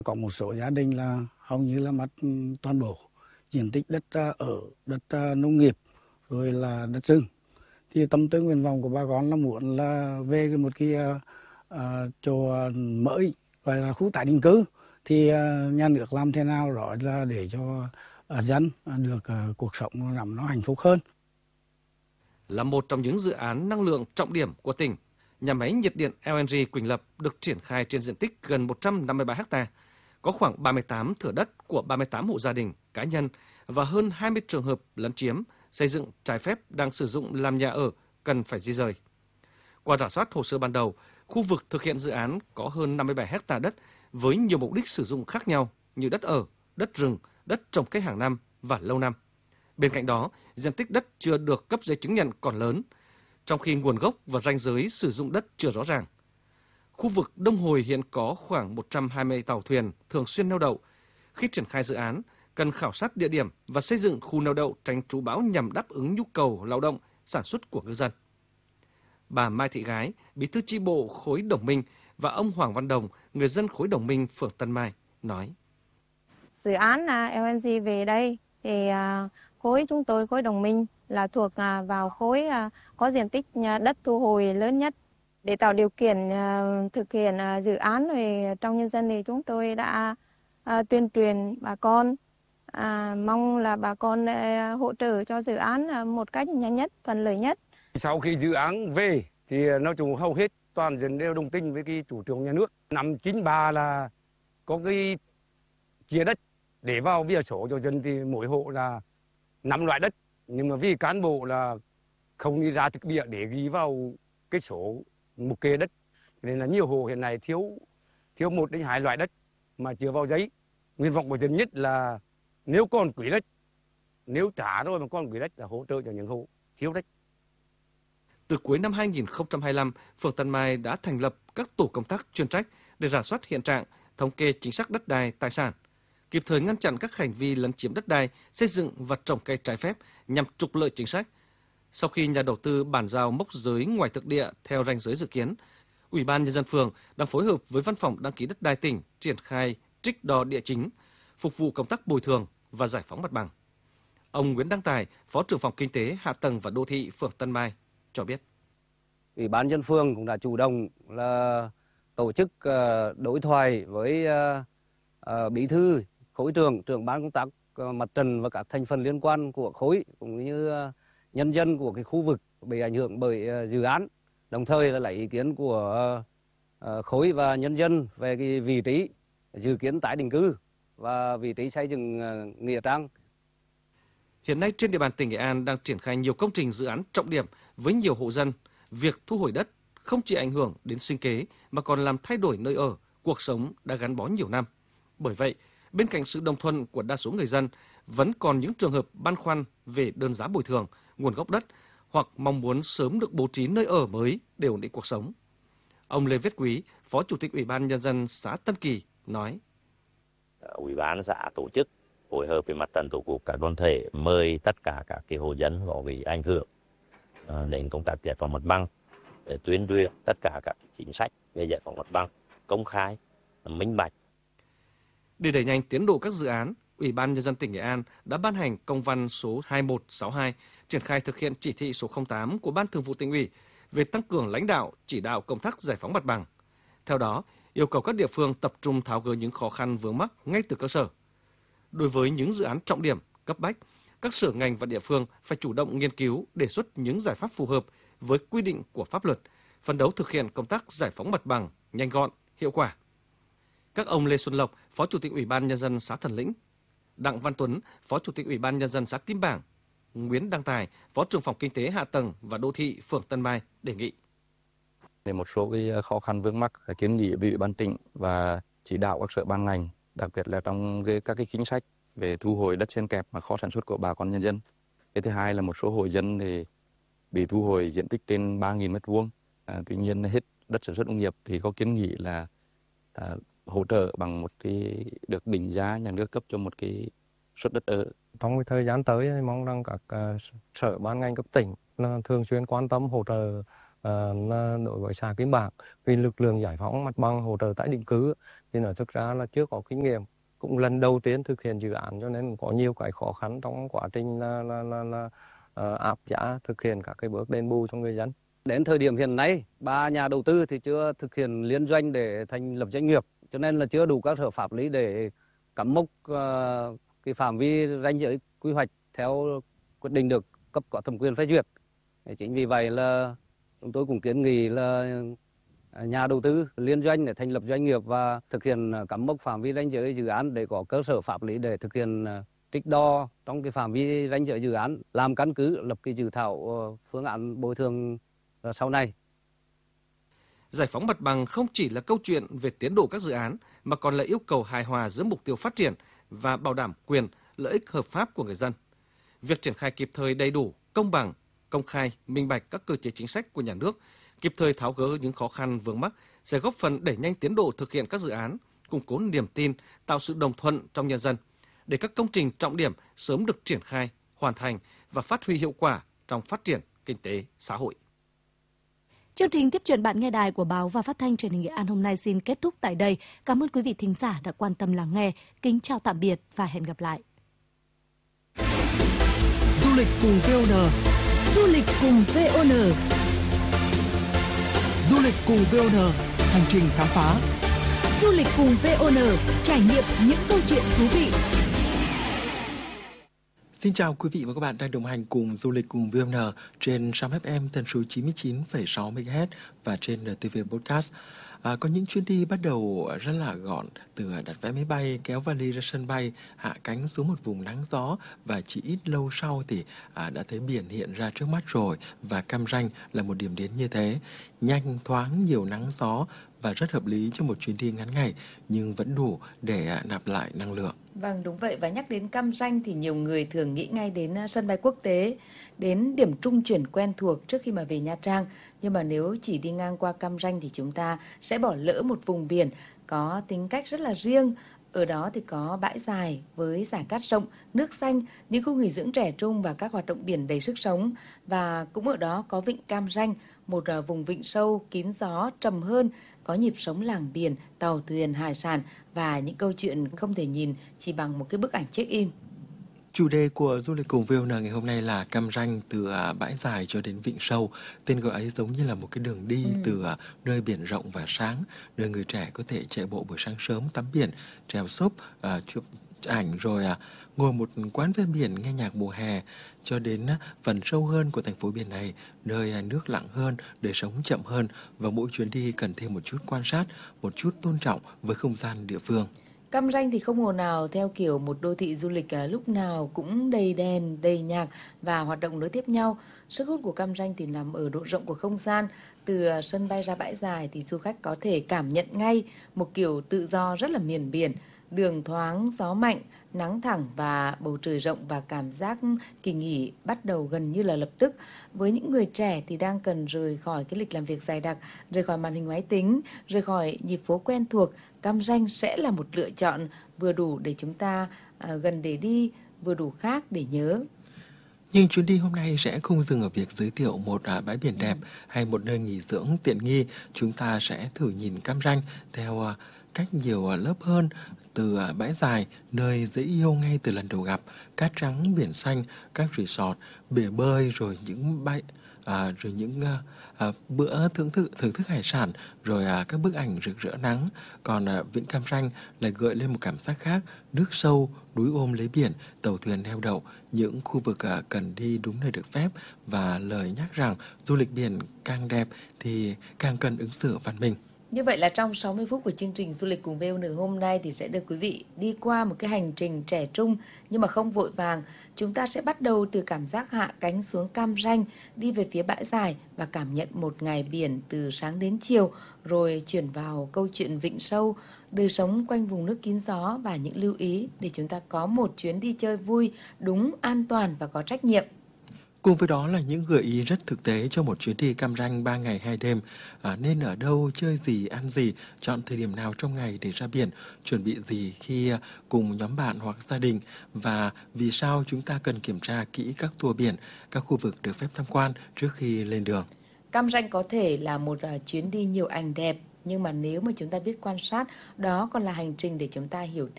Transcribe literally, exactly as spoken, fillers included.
Có một số gia đình là hầu như là mất toàn bộ diện tích đất ở, đất nông nghiệp, rồi là đất rừng. Thì tâm tư nguyện vọng của bà con là muốn là về một cái uh, chỗ mới gọi là khu tái định cư, thì uh, nhà nước làm thế nào đó là để cho uh, dân được uh, cuộc sống nó, nó hạnh phúc hơn. Là một trong những dự án năng lượng trọng điểm của tỉnh, nhà máy nhiệt điện lờ en giê Quỳnh Lập được triển khai trên diện tích gần một trăm năm mươi ba ha, có khoảng ba mươi tám thửa đất của ba mươi tám hộ gia đình, cá nhân và hơn hai mươi trường hợp lấn chiếm, xây dựng trái phép đang sử dụng làm nhà ở cần phải di rời. Qua rà soát hồ sơ ban đầu, khu vực thực hiện dự án có hơn năm mươi bảy ha đất với nhiều mục đích sử dụng khác nhau như đất ở, đất rừng, đất trồng cây hàng năm và lâu năm. Bên cạnh đó, diện tích đất chưa được cấp giấy chứng nhận còn lớn, trong khi nguồn gốc và ranh giới sử dụng đất chưa rõ ràng. Khu vực Đông Hồi hiện có khoảng một trăm hai mươi tàu thuyền thường xuyên neo đậu. Khi triển khai dự án, cần khảo sát địa điểm và xây dựng khu neo đậu tránh trú bão nhằm đáp ứng nhu cầu lao động, sản xuất của ngư dân. Bà Mai Thị Gái, bí thư chi bộ khối Đồng Minh và ông Hoàng Văn Đồng, người dân khối Đồng Minh, phường Tân Mai, nói. Dự án lờ en giê về đây thì khối chúng tôi, khối Đồng Minh là thuộc vào khối có diện tích đất thu hồi lớn nhất. Để tạo điều kiện thực hiện dự án về trong nhân dân thì chúng tôi đã tuyên truyền bà con, à, mong là bà con hỗ trợ cho dự án một cách nhanh nhất, thuận lợi nhất. Sau khi dự án về thì nói chung hầu hết toàn dân đều đồng tình với cái chủ trương nhà nước. Năm chín ba là có cái chia đất để vào bia sổ cho dân thì mỗi hộ là năm loại đất, nhưng mà vì cán bộ là không đi ra thực địa để ghi vào cái sổ mục kê đất, nên là nhiều hộ hiện nay thiếu thiếu một đến hai loại đất mà chưa vào giấy. Nguyện vọng của dân nhất là nếu còn quỹ đất, nếu trả rồi mà còn quỹ đất là hỗ trợ cho những hộ thiếu đất. Từ cuối năm hai nghìn không trăm hai mươi lăm, phường Tân Mai đã thành lập các tổ công tác chuyên trách để rà soát hiện trạng, thống kê chính xác đất đai, tài sản, kịp thời ngăn chặn các hành vi lấn chiếm đất đai, xây dựng và trồng cây trái phép nhằm trục lợi chính sách. Sau khi nhà đầu tư bàn giao mốc giới ngoài thực địa theo ranh giới dự kiến, Ủy ban Nhân dân phường đang phối hợp với Văn phòng đăng ký đất đai tỉnh triển khai trích đo địa chính, phục vụ công tác bồi thường và giải phóng mặt bằng. Ông Nguyễn Đăng Tài, Phó trưởng phòng Kinh tế, Hạ tầng và Đô thị phường Tân Mai cho biết. Ủy ban nhân dân phường cũng đã chủ động là tổ chức đối thoại với bí thư, khối trưởng, trưởng ban công tác mặt trận và các thành phần liên quan của khối cũng như nhân dân của cái khu vực bị ảnh hưởng bởi dự án, đồng thời là lấy ý kiến của khối và nhân dân về cái vị trí dự kiến tái định cư và vị trí xây dựng nghĩa trang. Hiện nay trên địa bàn tỉnh Nghệ An đang triển khai nhiều công trình dự án trọng điểm với nhiều hộ dân. Việc thu hồi đất không chỉ ảnh hưởng đến sinh kế mà còn làm thay đổi nơi ở, cuộc sống đã gắn bó nhiều năm. Bởi vậy, bên cạnh sự đồng thuận của đa số người dân, vẫn còn những trường hợp băn khoăn về đơn giá bồi thường, nguồn gốc đất hoặc mong muốn sớm được bố trí nơi ở mới để ổn định cuộc sống. Ông Lê Viết Quý, Phó Chủ tịch Ủy ban Nhân dân xã Tân Kỳ nói. Ủy ban xã tổ chức phối hợp với mặt trận tổ quốc các đoàn thể mời tất cả các cái hộ dân có bị ảnh hưởng đến công tác giải phóng mặt bằng để tuyên truyền tất cả các chính sách về giải phóng mặt bằng công khai, minh bạch. Để đẩy nhanh tiến độ các dự án, Ủy ban Nhân dân tỉnh Nghệ An đã ban hành công văn số hai một sáu hai triển khai thực hiện chỉ thị số không tám của Ban Thường vụ Tỉnh ủy về tăng cường lãnh đạo, chỉ đạo công tác giải phóng mặt bằng. Theo đó, yêu cầu các địa phương tập trung tháo gỡ những khó khăn vướng mắc ngay từ cơ sở. Đối với những dự án trọng điểm, cấp bách, các sở ngành và địa phương phải chủ động nghiên cứu, đề xuất những giải pháp phù hợp với quy định của pháp luật, phấn đấu thực hiện công tác giải phóng mặt bằng nhanh gọn, hiệu quả. Các ông Lê Xuân Lộc, Phó Chủ tịch Ủy ban Nhân dân xã Thần Lĩnh, Đặng Văn Tuấn, Phó Chủ tịch Ủy ban Nhân dân xã Kim Bảng, Nguyễn Đăng Tài, Phó trưởng phòng Kinh tế, Hạ tầng và Đô thị phường Tân Mai đề nghị. Để một số cái khó khăn vướng mắc kiến nghị với Ủy ban tỉnh và chỉ đạo các sở ban ngành, đặc biệt là trong các cái chính sách về thu hồi đất sen kẹp mà khó sản xuất của bà con nhân dân. Cái thứ hai là một số hộ dân thì bị thu hồi diện tích trên ba nghìn mét vuông. À, tuy nhiên hết đất sản xuất nông nghiệp thì có kiến nghị là à, hỗ trợ bằng một cái được định giá nhà nước cấp cho một cái suất đất ở. Trong cái thời gian tới mong rằng các uh, sở ban ngành cấp tỉnh là thường xuyên quan tâm hỗ trợ À, là đối với xã Kim Bảng, vì lực lượng giải phóng mặt bằng hỗ trợ tái định cư thì nó thực ra là chưa có kinh nghiệm, cũng lần đầu tiên thực hiện dự án cho nên có nhiều cái khó khăn trong quá trình là là là, là uh, áp giá thực hiện các cái bước đền bù cho người dân. Đến thời điểm hiện nay, ba nhà đầu tư thì chưa thực hiện liên doanh để thành lập doanh nghiệp, cho nên là chưa đủ các cơ sở pháp lý để cắm mốc uh, cái phạm vi ranh giới quy hoạch theo quyết định được cấp có thẩm quyền phê duyệt. Chính vì vậy là chúng tôi cũng kiến nghị là nhà đầu tư liên doanh để thành lập doanh nghiệp và thực hiện cắm mốc phạm vi ranh giới dự án để có cơ sở pháp lý để thực hiện trích đo trong cái phạm vi ranh giới dự án, làm căn cứ lập cái dự thảo phương án bồi thường sau này. Giải phóng mặt bằng không chỉ là câu chuyện về tiến độ các dự án mà còn là yêu cầu hài hòa giữa mục tiêu phát triển và bảo đảm quyền, lợi ích hợp pháp của người dân. Việc triển khai kịp thời đầy đủ, công bằng, công khai, minh bạch các cơ chế chính sách của nhà nước, kịp thời tháo gỡ những khó khăn vướng mắc sẽ góp phần đẩy nhanh tiến độ thực hiện các dự án, củng cố niềm tin, tạo sự đồng thuận trong nhân dân, để các công trình trọng điểm sớm được triển khai, hoàn thành và phát huy hiệu quả trong phát triển kinh tế xã hội. Chương trình Tiếp chuyện bạn nghe đài của Báo và Phát thanh Truyền hình Nghệ An hôm nay xin kết thúc tại đây. Cảm ơn quý vị thính giả đã quan tâm lắng nghe. Kính chào tạm biệt và hẹn gặp lại. Du lịch cùng vê o en. Du lịch cùng vê o en. Du lịch cùng vê o en, hành trình khám phá. Du lịch cùng vê o en, trải nghiệm những câu chuyện thú vị. Xin chào quý vị và các bạn đang đồng hành cùng Du lịch cùng vê o en trên sóng ép em tần số chín mươi chín phẩy sáu mê ga héc và trên en tê vê Podcast. À, có những chuyến đi bắt đầu rất là gọn, từ đặt vé máy bay, kéo vali ra sân bay, hạ cánh xuống một vùng nắng gió và chỉ ít lâu sau thì à, đã thấy biển hiện ra trước mắt rồi, và Cam Ranh là một điểm đến như thế. Nhanh, thoáng, nhiều nắng gió và rất hợp lý cho một chuyến đi ngắn ngày nhưng vẫn đủ để à, nạp lại năng lượng. Vâng, đúng vậy. Và nhắc đến Cam Ranh thì nhiều người thường nghĩ ngay đến sân bay quốc tế, đến điểm trung chuyển quen thuộc trước khi mà về Nha Trang. Nhưng mà nếu chỉ đi ngang qua Cam Ranh thì chúng ta sẽ bỏ lỡ một vùng biển có tính cách rất là riêng. Ở đó thì có bãi dài với giải cát rộng, nước xanh, những khu nghỉ dưỡng trẻ trung và các hoạt động biển đầy sức sống. Và cũng ở đó có vịnh Cam Ranh, một vùng vịnh sâu, kín gió, trầm hơn, có nhịp sống làng biển, tàu thuyền, hải sản và những câu chuyện không thể nhìn chỉ bằng một cái bức ảnh check-in. Chủ đề của Du lịch cùng vê o en ngày hôm nay là Cam Ranh, từ bãi dài cho đến vịnh sâu. Tên gọi ấy giống như là một cái đường đi ừ. từ nơi biển rộng và sáng, nơi người trẻ có thể chạy bộ buổi sáng sớm, tắm biển, trèo xốp, uh, chụp ảnh rồi uh, ngồi một quán ven biển nghe nhạc mùa hè, cho đến uh, phần sâu hơn của thành phố biển này, nơi uh, nước lặng hơn, đời sống chậm hơn, và mỗi chuyến đi cần thêm một chút quan sát, một chút tôn trọng với không gian địa phương. Cam Ranh thì không hồ nào theo kiểu một đô thị du lịch lúc nào cũng đầy đèn, đầy nhạc và hoạt động nối tiếp nhau. Sức hút của Cam Ranh thì nằm ở độ rộng của không gian. Từ sân bay ra bãi dài thì du khách có thể cảm nhận ngay một kiểu tự do rất là miền biển. Đường thoáng, gió mạnh, nắng thẳng và bầu trời rộng, và cảm giác kỳ nghỉ bắt đầu gần như là lập tức. Với những người trẻ thì đang cần rời khỏi cái lịch làm việc dày đặc, rời khỏi màn hình máy tính, rời khỏi nhịp phố quen thuộc, Cam Ranh sẽ là một lựa chọn vừa đủ để chúng ta à, gần để đi, vừa đủ khác để nhớ. Nhưng chuyến đi hôm nay sẽ không dừng ở việc giới thiệu một à, bãi biển đẹp hay một nơi nghỉ dưỡng tiện nghi. Chúng ta sẽ thử nhìn Cam Ranh theo à, cách nhiều à, lớp hơn, từ à, bãi dài, nơi dễ yêu ngay từ lần đầu gặp, cát trắng, biển xanh, các resort, bể bơi, rồi những bãi, à, rồi những à, à, bữa thưởng thức thưởng thức hải sản, rồi à, các bức ảnh rực rỡ nắng. Còn à, vịnh Cam Ranh lại gợi lên một cảm giác khác, nước sâu, núi ôm lấy biển, tàu thuyền neo đậu, những khu vực à, cần đi đúng nơi được phép, và lời nhắc rằng du lịch biển càng đẹp thì càng cần ứng xử văn minh. Như vậy là trong sáu mươi phút của chương trình Du lịch cùng vê o en hôm nay thì sẽ được quý vị đi qua một cái hành trình trẻ trung nhưng mà không vội vàng. Chúng ta sẽ bắt đầu từ cảm giác hạ cánh xuống Cam Ranh, đi về phía bãi dài và cảm nhận một ngày biển từ sáng đến chiều, rồi chuyển vào câu chuyện vịnh sâu, đời sống quanh vùng nước kín gió và những lưu ý để chúng ta có một chuyến đi chơi vui, đúng, an toàn và có trách nhiệm. Cùng với đó là những gợi ý rất thực tế cho một chuyến đi Cam Ranh ba ngày hai đêm. À, nên ở đâu, chơi gì, ăn gì, chọn thời điểm nào trong ngày để ra biển, chuẩn bị gì khi cùng nhóm bạn hoặc gia đình, và vì sao chúng ta cần kiểm tra kỹ các tour biển, các khu vực được phép tham quan trước khi lên đường. Cam Ranh có thể là một uh, chuyến đi nhiều ảnh đẹp, nhưng mà nếu mà chúng ta biết quan sát, đó còn là hành trình để chúng ta hiểu thêm